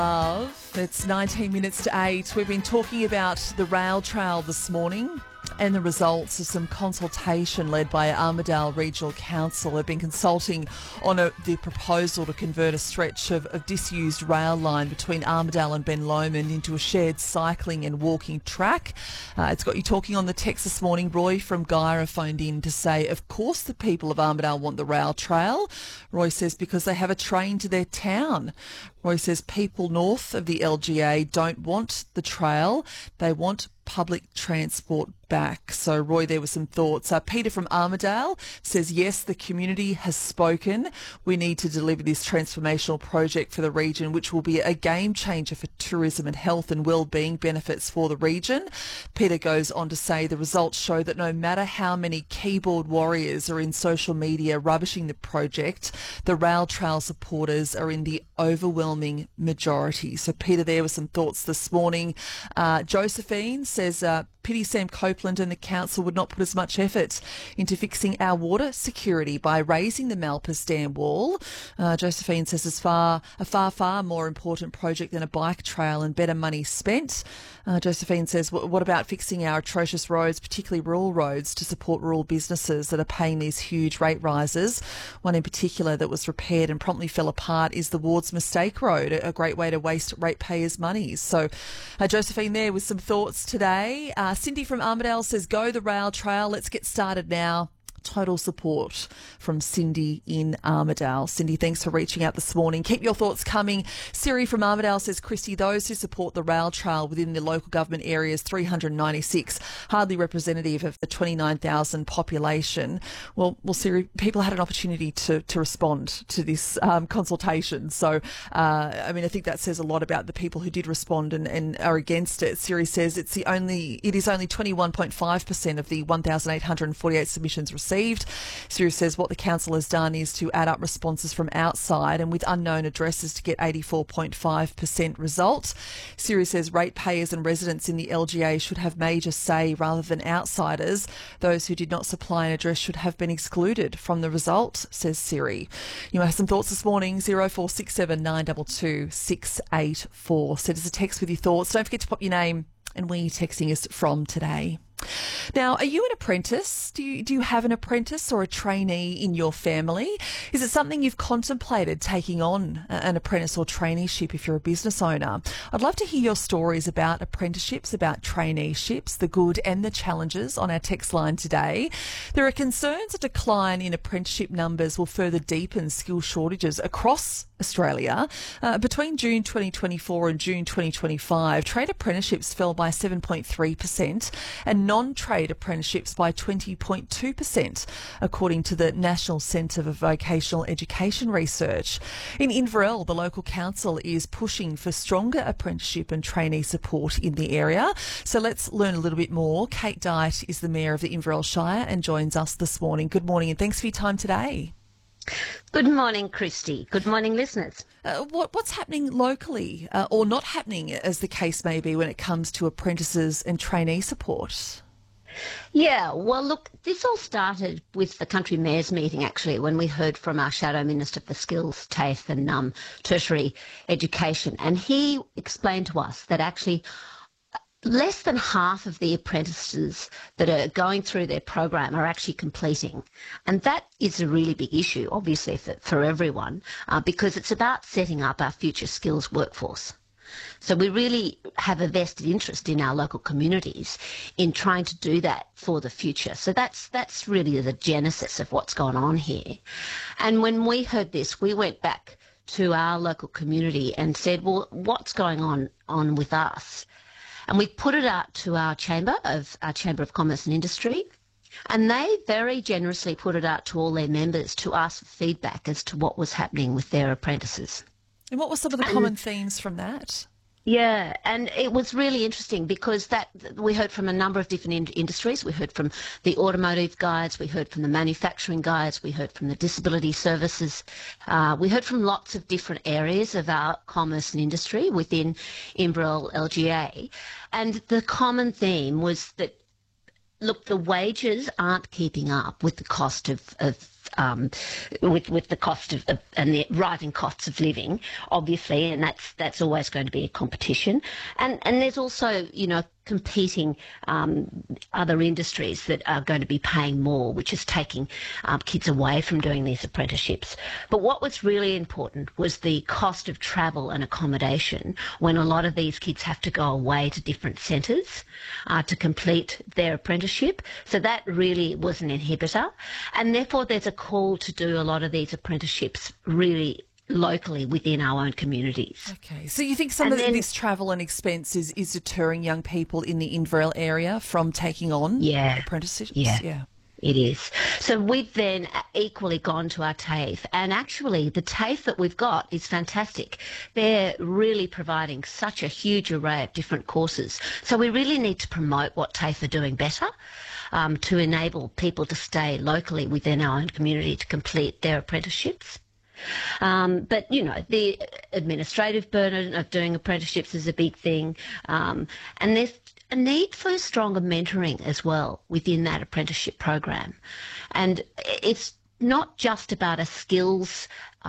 It's 19 minutes to 8. We've been talking about the rail trail this morning and the results of some consultation led by Armidale Regional Council. They've been consulting on the proposal to convert a stretch of disused rail line between Armidale and Ben Lomond into a shared cycling and walking track. It's got you talking on the text this morning. Roy from Guyra phoned in to say, of course the people of Armidale want the rail trail. Roy says because they have a train to their town. Roy says people north of the LGA don't want the trail. They want public transport back. So, Roy, there were some thoughts. Peter from Armidale says, yes, the community has spoken. We need to deliver this transformational project for the region, which will be a game changer for tourism and health and wellbeing benefits for the region. Peter goes on to say the results show that no matter how many keyboard warriors are in social media rubbishing the project, the rail trail supporters are in the overwhelming majority. So, Peter, there were some thoughts this morning. Josephine says, pity Sam Copeland and the council would not put as much effort into fixing our water security by raising the Malpas Dam wall. Josephine says it's a far more important project than a bike trail and better money spent. Josephine says, what about fixing our atrocious roads, particularly rural roads, to support rural businesses that are paying these huge rate rises? One in particular that was repaired and promptly fell apart is the Ward's Mistake Road, a great way to waste ratepayers' money. So, Josephine there with some thoughts today. Cindy from Armidale says, go the rail trail. Let's get started now. Total support from Cindy in Armidale. Cindy, thanks for reaching out this morning. Keep your thoughts coming. Siri from Armidale says, Christy, those who support the rail trail within the local government areas, 396, hardly representative of the 29,000 population. Well, Siri, people had an opportunity to respond to this consultation. So, I think that says a lot about the people who did respond and are against it. Siri says it is only 21.5% of the 1,848 submissions received. Sirius says what the council has done is to add up responses from outside and with unknown addresses to get 84.5% result. Sirius says ratepayers and residents in the LGA should have major say rather than outsiders. Those who did not supply an address should have been excluded from the result, says Siri. You might have some thoughts this morning. 0467 922 684. Send us a text with your thoughts. Don't forget to pop your name and where you're texting us from today. Now, are you an apprentice? Do you have an apprentice or a trainee in your family? Is it something you've contemplated taking on, an apprentice or traineeship if you're a business owner? I'd love to hear your stories about apprenticeships, about traineeships, the good and the challenges on our text line today. There are concerns a decline in apprenticeship numbers will further deepen skill shortages across Australia. Between June 2024 and June 2025, trade apprenticeships fell by 7.3% and non-trade apprenticeships by 20.2%, according to the National Centre for Vocational Education Research. In Inverell, the local council is pushing for stronger apprenticeship and trainee support in the area. So let's learn a little bit more. Kate Dyett is the Mayor of the Inverell Shire and joins us this morning. Good morning and thanks for your time today. Good morning, Christy. Good morning, listeners. What's happening locally or not happening, as the case may be, when it comes to apprentices and trainee support? Yeah, well, look, this all started with the Country Mayor's meeting, actually, when we heard from our Shadow Minister for Skills, TAFE, and Tertiary Education. And he explained to us that actually less than half of the apprentices that are going through their program are actually completing. And that is a really big issue, obviously, for everyone, because it's about setting up our future skills workforce. So we really have a vested interest in our local communities in trying to do that for the future. So that's really the genesis of what's gone on here. And when we heard this, we went back to our local community and said, well, what's going on with us? And we put it out to our Chamber of Commerce and Industry, and they very generously put it out to all their members to ask for feedback as to what was happening with their apprentices. And what were some of the common themes from that? Yeah, and it was really interesting because we heard from a number of different industries. We heard from the automotive guys, we heard from the manufacturing guys, we heard from the disability services. We heard from lots of different areas of our commerce and industry within Inverell LGA. And the common theme was that, look, the wages aren't keeping up with the cost of with the cost of and the rising costs of living, obviously, and that's always going to be a competition. And there's also, competing other industries that are going to be paying more, which is taking kids away from doing these apprenticeships. But what was really important was the cost of travel and accommodation when a lot of these kids have to go away to different centres to complete their apprenticeship. So that really was an inhibitor. And therefore there's a call to do a lot of these apprenticeships really locally within our own communities. Okay, so you think some of this travel and expense is deterring young people in the Inverell area from taking on apprenticeships? Yeah. It is. So we've then equally gone to our TAFE, and actually the TAFE that we've got is fantastic. They're really providing such a huge array of different courses. So we really need to promote what TAFE are doing better to enable people to stay locally within our own community to complete their apprenticeships. But, the administrative burden of doing apprenticeships is a big thing. And there's a need for stronger mentoring as well within that apprenticeship program. And it's not just about a skills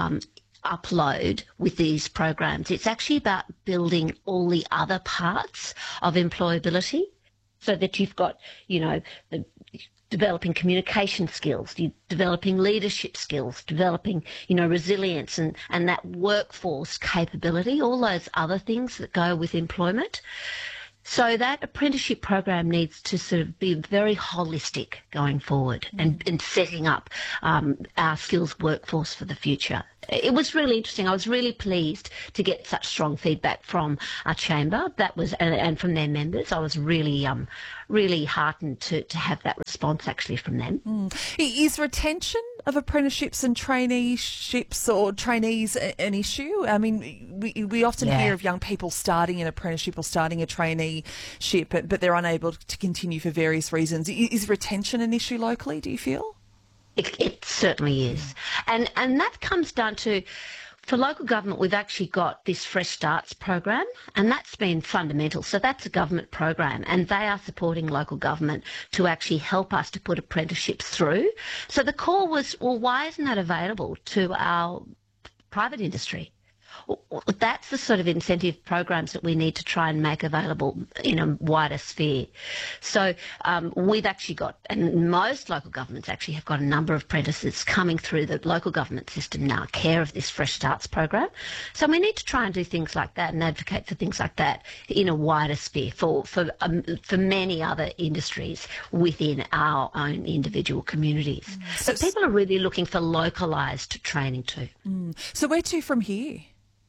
upload with these programs. It's actually about building all the other parts of employability so that you've got, the developing communication skills, developing leadership skills, developing, resilience and that workforce capability, all those other things that go with employment. So that apprenticeship program needs to sort of be very holistic going forward and setting up our skills workforce for the future. It was really interesting. I was really pleased to get such strong feedback from our chamber. That was and from their members. I was really really heartened to have that response actually from them. Is retention of apprenticeships and traineeships or trainees an issue? I mean, we often hear of young people starting an apprenticeship or starting a traineeship, but they're unable to continue for various reasons. Is retention an issue locally, do you feel? It certainly is. And that comes down to, for local government, we've actually got this Fresh Starts program, and that's been fundamental. So that's a government program, and they are supporting local government to actually help us to put apprenticeships through. So the call was, well, why isn't that available to our private industry? That's the sort of incentive programs that we need to try and make available in a wider sphere. So we've actually got, and most local governments actually have got a number of apprentices coming through the local government system now, care of this Fresh Starts program. So we need to try and do things like that and advocate for things like that in a wider sphere for many other industries within our own individual communities. So people are really looking for localised training too. So where to from here?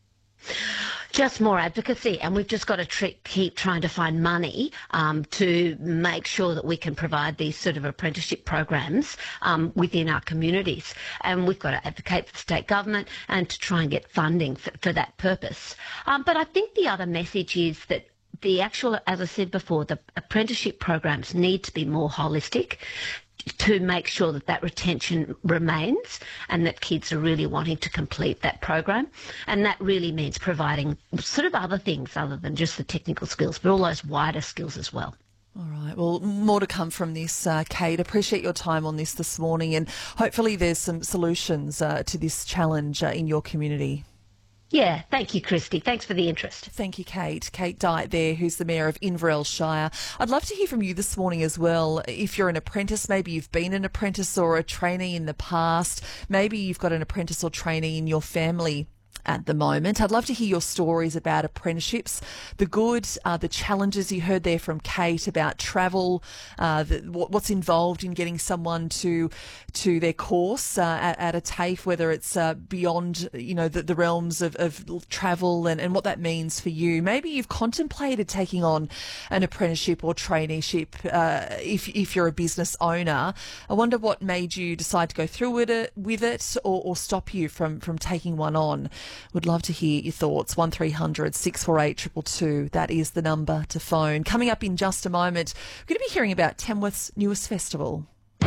Just more advocacy, and we've just got to keep trying to find money to make sure that we can provide these sort of apprenticeship programs within our communities. And we've got to advocate for the state government and to try and get funding for that purpose. But I think the other message is that the actual, as I said before, the apprenticeship programs need to be more holistic to make sure that retention remains and that kids are really wanting to complete that program. And that really means providing sort of other things other than just the technical skills, but all those wider skills as well. All right. Well, more to come from this, Kate. Appreciate your time on this morning, and hopefully there's some solutions to this challenge in your community. Yeah, thank you, Christy. Thanks for the interest. Thank you, Kate. Kate Dyett there, who's the Mayor of Inverell Shire. I'd love to hear from you this morning as well. If you're an apprentice, maybe you've been an apprentice or a trainee in the past, maybe you've got an apprentice or trainee in your family at the moment. I'd love to hear your stories about apprenticeships, the good, the challenges you heard there from Kate about travel, what's involved in getting someone to their course at a TAFE, whether it's beyond the realms of travel and what that means for you. Maybe you've contemplated taking on an apprenticeship or traineeship if you're a business owner. I wonder what made you decide to go through with it or stop you from taking one on. Would love to hear your thoughts. 1300 648 222. That is the number to phone. Coming up in just a moment, we're going to be hearing about Tamworth's newest festival.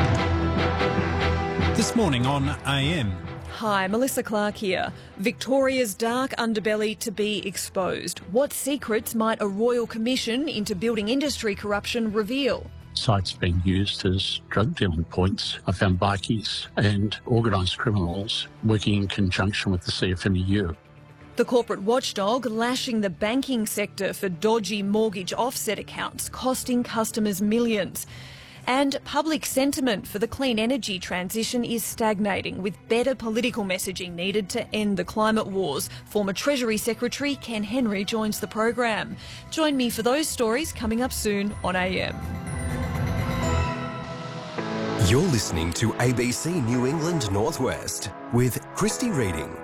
This morning on AM. Hi, Melissa Clark here. Victoria's dark underbelly to be exposed. What secrets might a royal commission into building industry corruption reveal? sites being used as drug dealing points. I found bikies and organised criminals working in conjunction with the CFMEU. The corporate watchdog lashing the banking sector for dodgy mortgage offset accounts, costing customers millions. And public sentiment for the clean energy transition is stagnating, with better political messaging needed to end the climate wars. Former Treasury Secretary Ken Henry joins the program. Join me for those stories coming up soon on AM. You're listening to ABC New England Northwest with Christy Reading.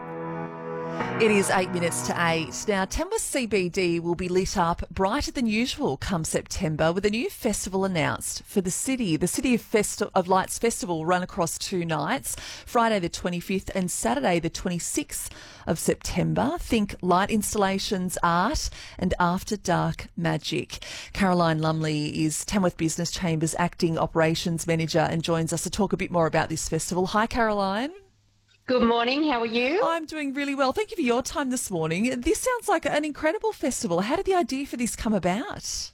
It is 8 minutes to 8. Now, Tamworth CBD will be lit up brighter than usual come September with a new festival announced for the city. The City of Lights Festival will run across 2 nights, Friday the 25th and Saturday the 26th of September. Think light installations, art and after dark magic. Caroline Lumley is Tamworth Business Chamber's Acting Operations Manager and joins us to talk a bit more about this festival. Hi, Caroline. Good morning, how are you? I'm doing really well. Thank you for your time this morning. This sounds like an incredible festival. How did the idea for this come about?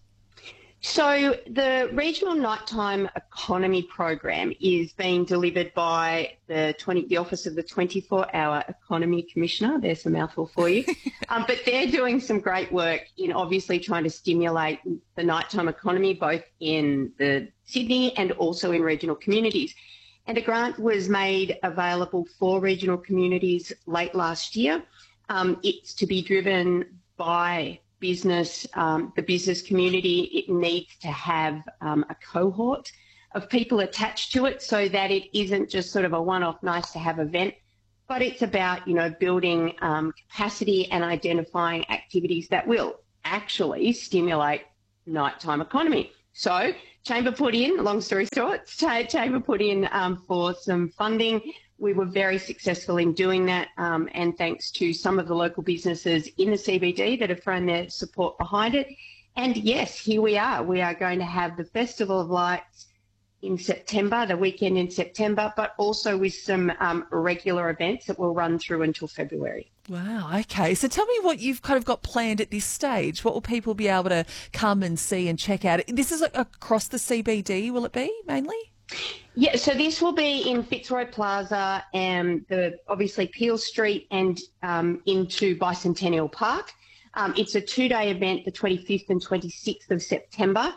So the Regional Nighttime Economy Program is being delivered by the Office of the 24-Hour Economy Commissioner. There's a mouthful for you. But they're doing some great work in obviously trying to stimulate the nighttime economy, both in the Sydney and also in regional communities. And a grant was made available for regional communities late last year. It's to be driven by business, the business community. It needs to have a cohort of people attached to it so that it isn't just sort of a one-off nice to have event, but it's about, building capacity and identifying activities that will actually stimulate nighttime economy. So Chamber put in, long story short, Chamber put in for some funding. We were very successful in doing that, and thanks to some of the local businesses in the CBD that have thrown their support behind it. And yes, here we are. We are going to have the Festival of Lights in September, the weekend in September, but also with some regular events that will run through until February. Wow, okay. So tell me what you've kind of got planned at this stage. What will people be able to come and see and check out? This is across the CBD, will it be, mainly? Yeah, so this will be in Fitzroy Plaza and obviously Peel Street and into Bicentennial Park. It's a 2-day event, the 25th and 26th of September.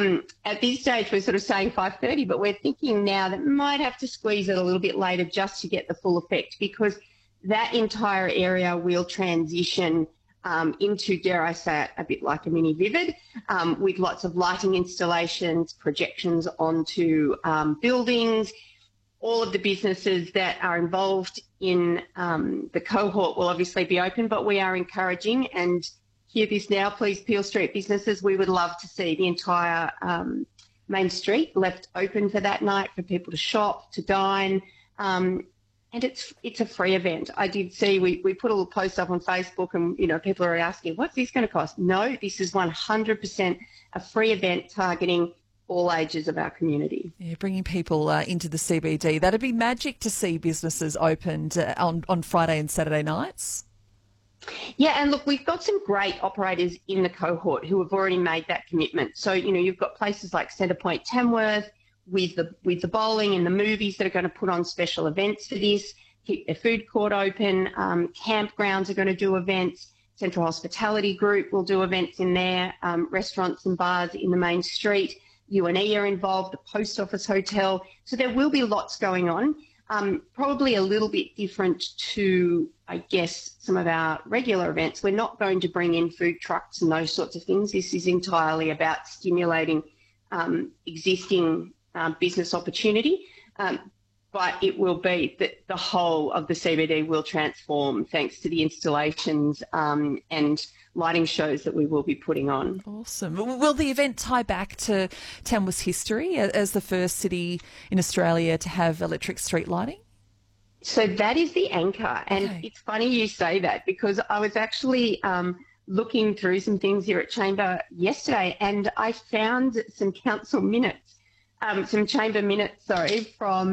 At this stage, we're sort of saying 5:30, but we're thinking now that we might have to squeeze it a little bit later just to get the full effect, because that entire area will transition into, dare I say it, a bit like a mini Vivid, with lots of lighting installations, projections onto buildings. All of the businesses that are involved in the cohort will obviously be open, but we are encouraging, and hear this now, please, Peel Street businesses, we would love to see the entire main street left open for that night for people to shop, to dine, and it's a free event. I did see, we put a little post up on Facebook and, people are asking, what's this going to cost? No, this is 100% a free event targeting all ages of our community. Yeah, bringing people into the CBD. That'd be magic to see businesses opened on Friday and Saturday nights. Yeah, and look, we've got some great operators in the cohort who have already made that commitment. So, you've got places like Centrepoint Tamworth with the bowling and the movies that are going to put on special events for this, keep their food court open, campgrounds are going to do events, Central Hospitality Group will do events in there, restaurants and bars in the main street, U&E are involved, the Post Office Hotel. So there will be lots going on. Probably a little bit different to, I guess, some of our regular events. We're not going to bring in food trucks and those sorts of things. This is entirely about stimulating existing business opportunity. But it will be that the whole of the CBD will transform thanks to the installations and lighting shows that we will be putting on. Awesome. Will the event tie back to Tamworth's history as the first city in Australia to have electric street lighting? So that is the anchor. And It's funny you say that, because I was actually looking through some things here at Chamber yesterday and I found some council minutes. Some chamber minutes, from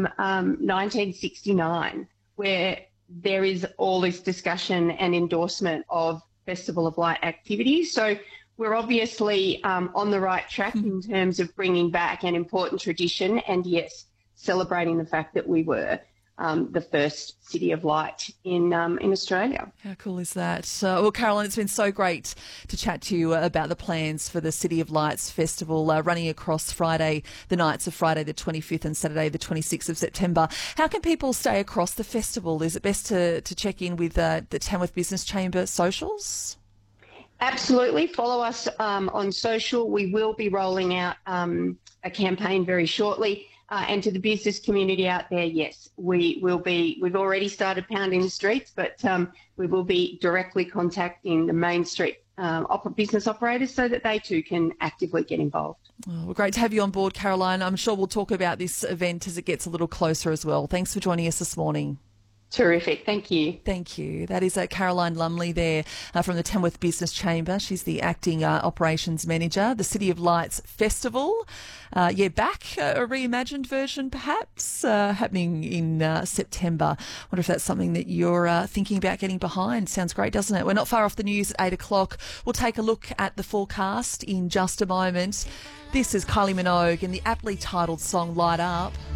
1969, where there is all this discussion and endorsement of Festival of Light activities. So we're obviously on the right track in terms of bringing back an important tradition and, yes, celebrating the fact that we were the first City of Light in Australia. How cool is that? Well, Caroline, it's been so great to chat to you about the plans for the City of Lights Festival running across Friday, the nights of Friday the 25th and Saturday the 26th of September. How can people stay across the festival? Is it best to check in with the Tamworth Business Chamber socials? Absolutely. Follow us on social. We will be rolling out a campaign very shortly. And to the business community out there, yes, we've already started pounding the streets, but we will be directly contacting the Main Street business operators so that they too can actively get involved. Oh, well, great to have you on board, Caroline. I'm sure we'll talk about this event as it gets a little closer as well. Thanks for joining us this morning. Terrific. Thank you. Thank you. That is Caroline Lumley there from the Tamworth Business Chamber. She's the acting operations manager. The City of Lights Festival, back, a reimagined version perhaps, happening in September. Wonder if that's something that you're thinking about getting behind. Sounds great, doesn't it? We're not far off the news at 8 o'clock. We'll take a look at the forecast in just a moment. This is Kylie Minogue and the aptly titled song Light Up.